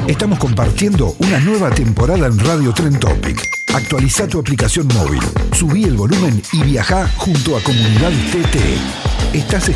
Estamos compartiendo una nueva temporada en Radio Trend Topic. Actualiza tu aplicación móvil, subí el volumen y viajá junto a Comunidad TT. Estás